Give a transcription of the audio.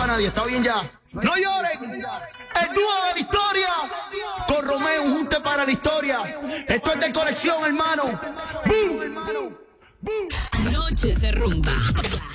a nadie, está bien ya. No lloren. El dúo de la historia. Con Romeo, un junte para la historia. Esto es de colección, hermano. ¡Bum! Noches de rumba.